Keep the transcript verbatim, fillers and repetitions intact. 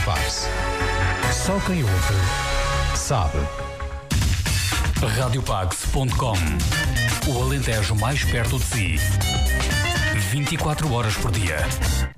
Pax. Só quem ouve sabe. rádio pax ponto com. O Alentejo mais perto de si. vinte e quatro horas por dia.